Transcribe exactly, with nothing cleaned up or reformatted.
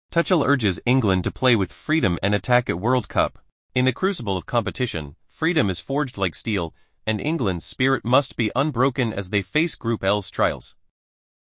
Tuchel urges England to play with freedom and attack at World Cup. In the crucible of competition, freedom is forged like steel, and England's spirit must be unbroken as they face Group L's trials.